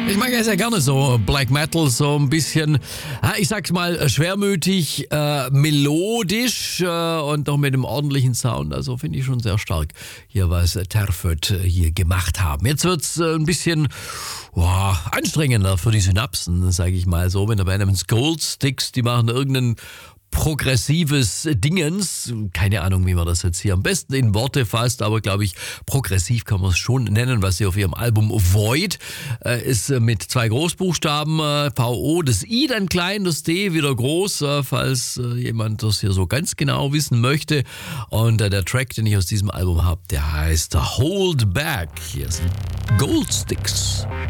Ich mag es ja gerne so Black Metal, so ein bisschen, ich sag's mal, schwermütig, melodisch und doch mit einem ordentlichen Sound. Also finde ich schon sehr stark hier, was Terföd hier gemacht haben. Jetzt wird's ein bisschen anstrengender für die Synapsen, sage ich mal so. Wenn da bei einem Gold Sticks, die machen irgendeinen progressives Dingens, keine Ahnung, wie man das jetzt hier am besten in Worte fasst, aber glaube ich, progressiv kann man es schon nennen, was sie auf ihrem Album Void ist mit 2 Großbuchstaben, VO, das I dann klein, das D wieder groß, falls jemand das hier so ganz genau wissen möchte. Und der Track, den ich aus diesem Album habe, der heißt Hold Back. Hier sind Gold Sticks.